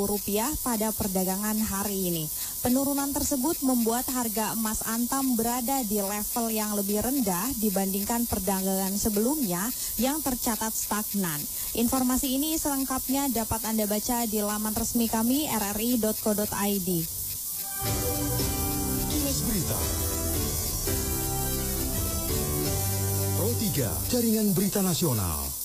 rupiah pada perdagangan hari ini. Penurunan tersebut membuat harga emas antam berada di level yang lebih rendah dibandingkan perdagangan sebelumnya yang tercatat stagnan. Informasi ini selengkapnya dapat Anda baca di laman resmi kami rri.co.id. Kilas Berita Pro 3, Jaringan Berita Nasional.